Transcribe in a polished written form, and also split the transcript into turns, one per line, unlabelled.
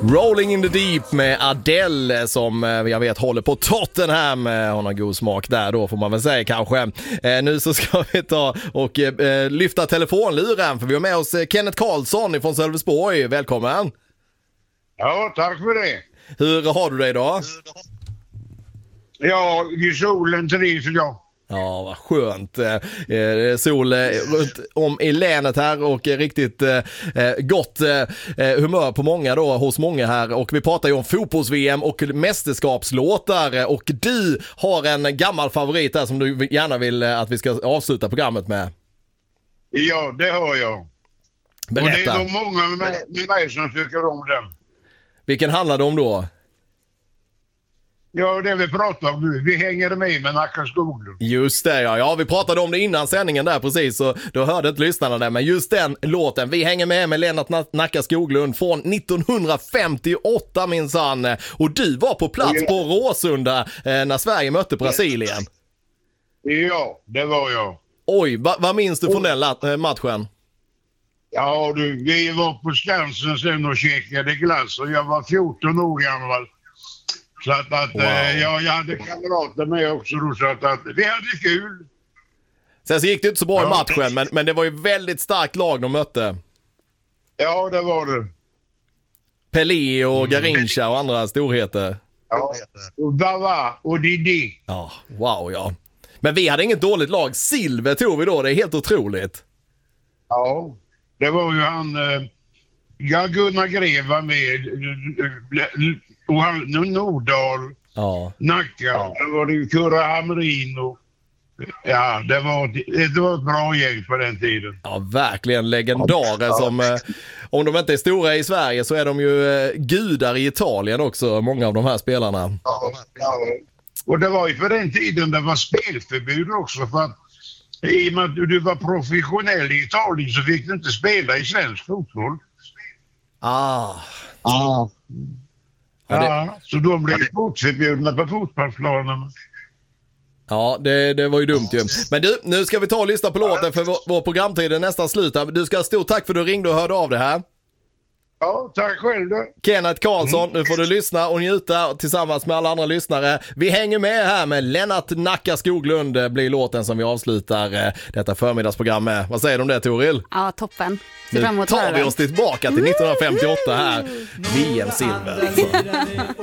Rolling in the Deep med Adele som jag vet håller på Tottenham. Hon har god smak där då får man väl säga kanske. Nu så ska vi ta och lyfta telefonluren för vi har med oss Kenneth Karlsson från Sölvesborg. Välkommen!
Ja, tack för det.
Hur har du det idag?
Ja, i solen trivs jag.
Ja, vad skönt. Sol runt om i länet här och riktigt gott humör på många då, hos många här. Och vi pratar ju om fotbolls-VM och mästerskapslåtar. Och du har en gammal favorit där som du gärna vill att vi ska avsluta programmet med.
Ja, det har jag.
Berätta.
Och det är nog många med mig som tycker om den.
Vilken handlar det om då?
Ja, det vi pratar om nu. Vi hänger med Nacka Skoglund.
Just det, ja. Vi pratade om det innan sändningen där precis, så då hörde inte lyssnarna det. Men just den låten, Vi hänger med Lennart Nacka Skoglund från 1958 minsann. Och du var på plats på Råsunda när Sverige mötte Brasilien.
Ja, det var jag.
Oj, vad minns du från den matchen?
Ja, vi var på Skansen sen och käkade glass och jag var 14 år gammal. Så att wow. Jag hade kamrater med också då, så att vi hade kul.
Sen så gick det inte så bra i matchen, men det var ju väldigt starkt lag de mötte.
Ja, det var det.
Pelé och Garincha och andra storheter.
Ja, och Dava och Didi.
Ja, wow, ja. Men vi hade inget dåligt lag. Silver tog vi då, det är helt otroligt.
Ja, det var ju han... Gunnar Grev var med... Och han, Nordahl, Nacka, det var det Kurra Hamrin och ja, det var ett bra gäng på den tiden.
Ja, verkligen legendarer som, om de inte är stora i Sverige så är de ju gudar i Italien också, många av de här spelarna.
Ja. Och det var ju för den tiden det var spelförbud också, för att i och med att du var professionell i Italien så fick du inte spela i svensk fotboll. Ja, så de blev fotförbjudna på fotbollsplanen.
Ja, det var ju dumt ju. Men du, nu ska vi ta och lyssna på låten för vår programtid är nästan slut. Du ska ha stort tack för att du ringde och hörde av det här.
Ja, tack själv då.
Kenneth Karlsson, nu får du lyssna och njuta tillsammans med alla andra lyssnare. Vi hänger med här med Lennart Nacka Skoglund blir låten som vi avslutar detta förmiddagsprogram med. Vad säger du om det, Toril?
Ja, toppen.
Nu tar vi oss tillbaka till 1958 här. VM-silver.